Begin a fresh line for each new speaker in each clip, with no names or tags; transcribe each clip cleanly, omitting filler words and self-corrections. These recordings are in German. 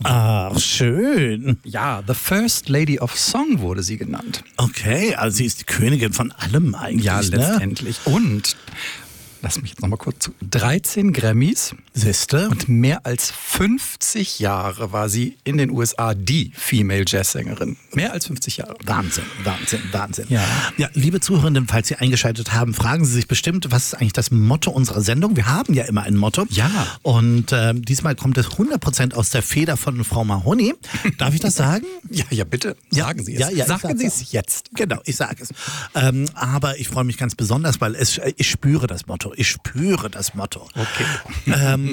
Ach, schön.
Ja, The First Lady of Song wurde sie genannt.
Okay, also sie ist die Königin von allem eigentlich.
Ja, letztendlich. Und, lass mich jetzt nochmal kurz zu, 13 Grammys.
Siehste?
Und mehr als 50 Jahre war sie in den USA die Female Jazzsängerin. Mehr als 50 Jahre.
Wahnsinn, Wahnsinn, Wahnsinn.
Ja.
Ja, liebe Zuhörerinnen, falls Sie eingeschaltet haben, fragen Sie sich bestimmt, was ist eigentlich das Motto unserer Sendung? Wir haben ja immer ein Motto.
Ja.
Und diesmal kommt es 100% aus der Feder von Frau Mahoney. Darf ich das sagen?
Ja, bitte. Sagen Sie es.
Ja,
Sagen Sie es jetzt.
Genau, ich sage es. Aber ich freue mich ganz besonders, weil ich spüre das Motto. Ich spüre das Motto.
Okay.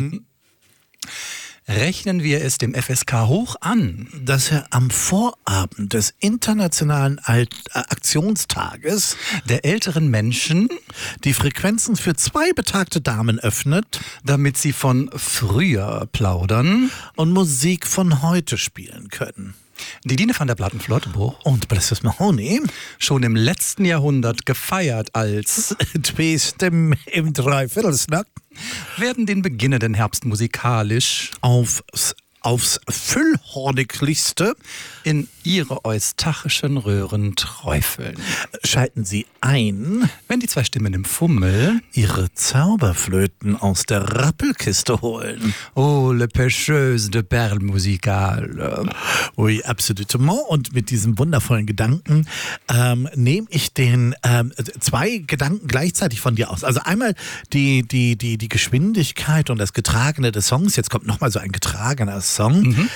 Rechnen wir es dem FSK hoch an,
dass er am Vorabend des Internationalen Aktionstages
der älteren Menschen
die Frequenzen für 2 betagte Damen öffnet,
damit sie von früher plaudern
und Musik von heute spielen können.
Die Dine van der Plattenflottebruch
und Blesses Mahoney
schon im letzten Jahrhundert gefeiert als
Twestem im Dreiviertelsnack
werden den beginnenden Herbst musikalisch
aufs Füllhorniglichste
in ihre eustachischen Röhren träufeln.
Schalten Sie ein,
wenn die 2 Stimmen im Fummel
ihre Zauberflöten aus der Rappelkiste holen.
Oh, le pêcheuse de perles musicales.
Oui, absolutement. Und mit diesem wundervollen Gedanken nehme ich den 2 Gedanken gleichzeitig von dir aus. Also einmal die Geschwindigkeit und das Getragene des Songs. Jetzt kommt nochmal so ein getragener Song,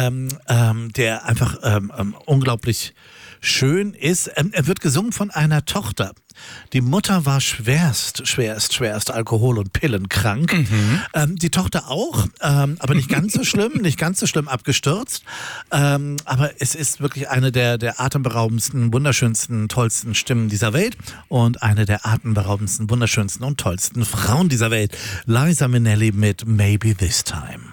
der einfach unglaublich schön ist. Er wird gesungen von einer Tochter. Die Mutter war schwerst alkohol- und pillenkrank. Die Tochter auch, aber nicht ganz so schlimm, abgestürzt. Aber es ist wirklich eine der atemberaubendsten, wunderschönsten, tollsten Stimmen dieser Welt und eine der atemberaubendsten, wunderschönsten und tollsten Frauen dieser Welt. Liza Minnelli mit Maybe This Time.